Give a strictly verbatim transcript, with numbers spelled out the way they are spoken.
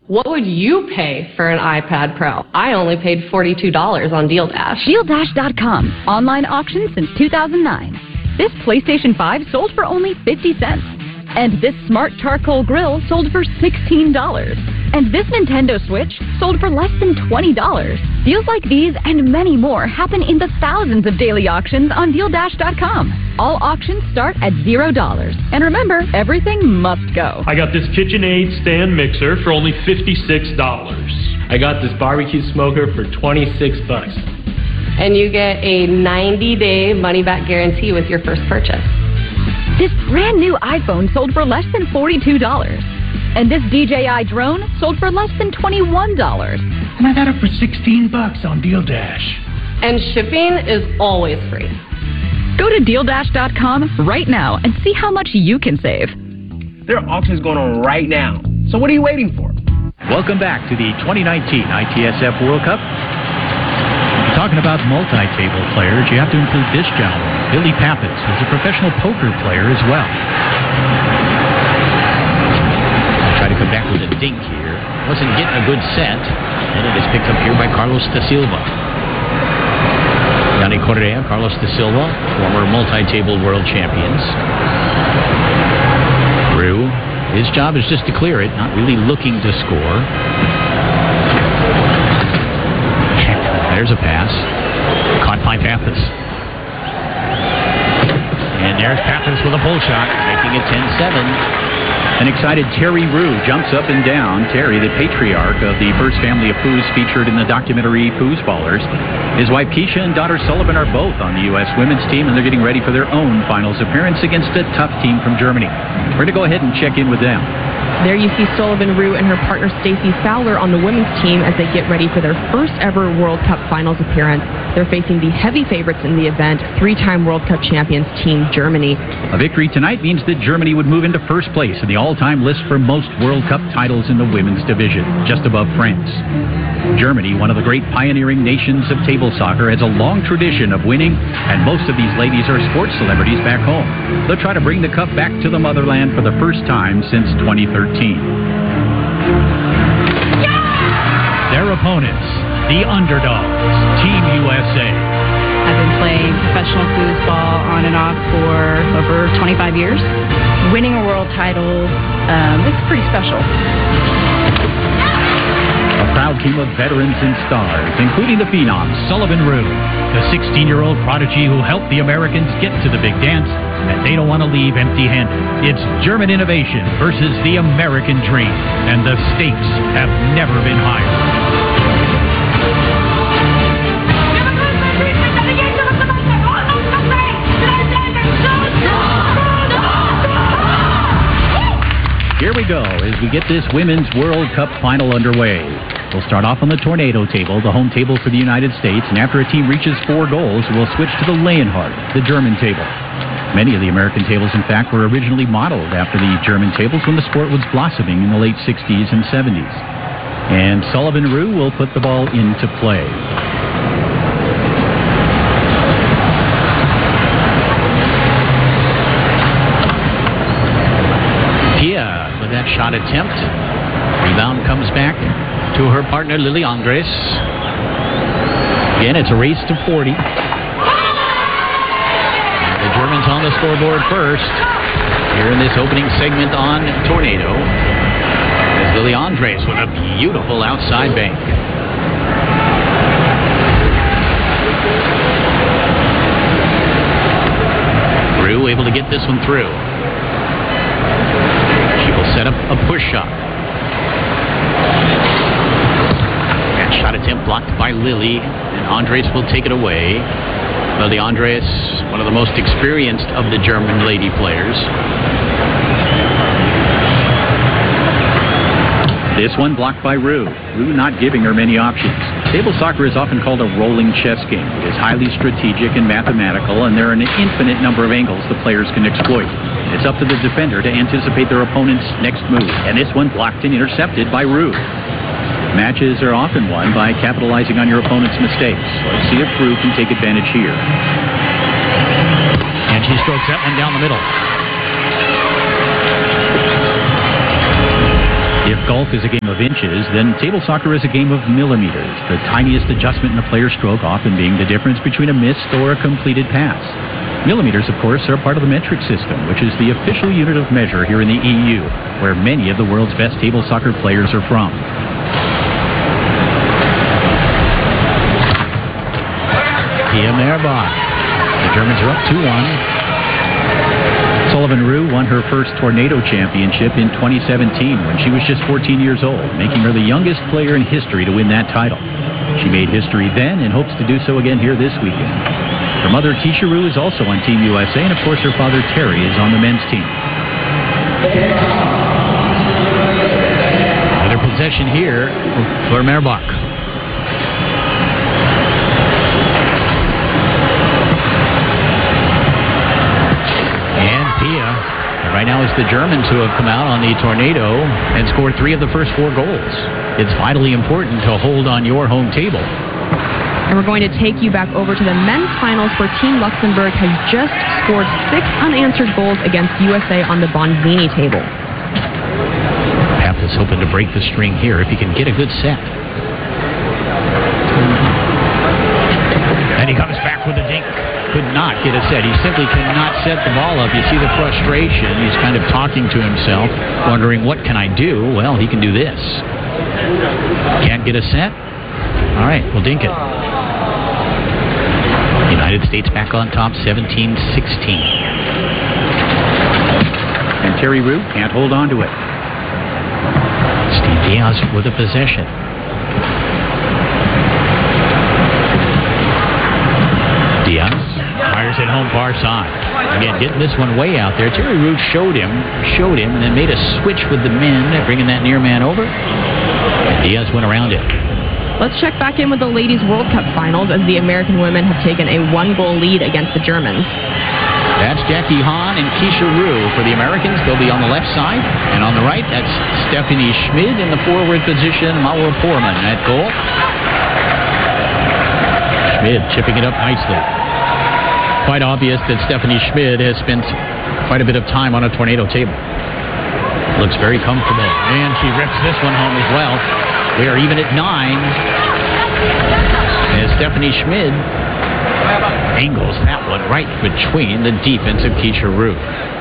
What would you pay for an iPad Pro? I only paid forty-two dollars on Deal Dash. Deal Dash dot com. Online auction since two thousand nine. This PlayStation five sold for only fifty cents. And this smart charcoal grill sold for sixteen dollars. And this Nintendo Switch sold for less than twenty dollars. Deals like these and many more happen in the thousands of daily auctions on Deal Dash dot com. All auctions start at zero dollars. And remember, everything must go. I got this KitchenAid stand mixer for only fifty-six dollars. I got this barbecue smoker for twenty-six bucks. And you get a ninety-day money-back guarantee with your first purchase. This brand new iPhone sold for less than forty-two dollars. And this D J I drone sold for less than twenty-one dollars. And I got it for sixteen bucks on Deal Dash. And shipping is always free. Go to Deal Dash dot com right now and see how much you can save. There are auctions going on right now. So what are you waiting for? Welcome back to the twenty nineteen I T S F World Cup. Talking about multi-table players, you have to include this gentleman, Billy Pappas, who's a professional poker player as well. Try to come back with a dink here. Wasn't getting a good set, and it is picked up here by Carlos da Silva. Yanni Correa, Carlos da Silva, former multi-table world champions. Rue, his job is just to clear it, not really looking to score. There's a pass. Caught by Pappas. And there's Pappas with a pull shot, making it ten seven. An excited Terry Rue jumps up and down. Terry, the patriarch of the first family of Poos featured in the documentary Poosballers. His wife Keisha and daughter Sullivan are both on the U S women's team, and they're getting ready for their own finals appearance against a tough team from Germany. We're going to go ahead and check in with them. There you see Sullivan Rue and her partner Stacey Fowler on the women's team as they get ready for their first ever World Cup Finals appearance. They're facing the heavy favorites in the event, three-time World Cup champions Team Germany. A victory tonight means that Germany would move into first place in the all-time list for most World Cup titles in the women's division, just above France. Germany, one of the great pioneering nations of table soccer, has a long tradition of winning, and most of these ladies are sports celebrities back home. They'll try to bring the cup back to the motherland for the first time since twenty thirteen. Their opponents, the underdogs, Team U S A. I've been playing professional foosball on and off for over twenty-five years. Winning a world title, um, it's pretty special. A proud team of veterans and stars, including the phenom Sullivan Rue, the sixteen-year-old prodigy who helped the Americans get to the big dance, and they don't want to leave empty-handed. It's German innovation versus the American dream, and the stakes have never been higher. Here we go as we get this Women's World Cup final underway. We'll start off on the tornado table, the home table for the United States, and after a team reaches four goals, we'll switch to the Leonhardt, the German table. Many of the American tables, in fact, were originally modeled after the German tables when the sport was blossoming in the late sixties and seventies. And Sullivan Rue will put the ball into play. That shot attempt. Rebound comes back to her partner, Lily Andres. Again, it's a race to forty. And the Germans on the scoreboard first. Here in this opening segment on Tornado. As Lily Andres with a beautiful outside bank. Rue able to get this one through. Will set up a push shot. That shot attempt blocked by Lily, and Andres will take it away. Lily Andres, one of the most experienced of the German lady players. This one blocked by Rue. Rue not giving her many options. Table soccer is often called a rolling chess game. It is highly strategic and mathematical, and there are an infinite number of angles the players can exploit. It's up to the defender to anticipate their opponent's next move, and this one blocked and intercepted by Rue. Matches are often won by capitalizing on your opponent's mistakes. Let's see if Rue can take advantage here. And she strokes that one down the middle. If golf is a game of inches, then table soccer is a game of millimeters, the tiniest adjustment in a player's stroke often being the difference between a missed or a completed pass. Millimeters, of course, are part of the metric system, which is the official unit of measure here in the E U, where many of the world's best table soccer players are from. Pia Merbach. The Germans are up two one. Sullivan Rue won her first Tornado Championship in twenty seventeen when she was just fourteen years old, making her the youngest player in history to win that title. She made history then and hopes to do so again here this weekend. Her mother, Keisha Rue, is also on Team U S A, and of course her father, Terry, is on the men's team. Another possession here for Merbach. And Pia, right now it's the Germans who have come out on the Tornado and scored three of the first four goals. It's vitally important to hold on your home table. And we're going to take you back over to the men's finals where Team Luxembourg has just scored six unanswered goals against U S A on the Bonzini table. Papp is hoping to break the string here if he can get a good set. And he comes back with a dink. Could not get a set. He simply cannot set the ball up. You see the frustration. He's kind of talking to himself, wondering, what can I do? Well, he can do this. Can't get a set? All right, we'll dink it. United States back on top, seventeen sixteen. And Terry Rue can't hold on to it. Steve Diaz with a possession. Diaz fires it home far side. Again, getting this one way out there. Terry Rue showed him, showed him, and then made a switch with the men, bringing that near man over. And Diaz went around it. Let's check back in with the Ladies World Cup finals as the American women have taken a one-goal lead against the Germans. That's Jackie Hahn and Keisha Rue for the Americans. They'll be on the left side. And on the right, that's Stephanie Schmid in the forward position. Maura Porman at goal. Schmid chipping it up nicely. Quite obvious that Stephanie Schmid has spent quite a bit of time on a Tornado table. Looks very comfortable. And she rips this one home as well. We are even at nine. As Stephanie Schmid angles that one right between the defense of Keisha Rue.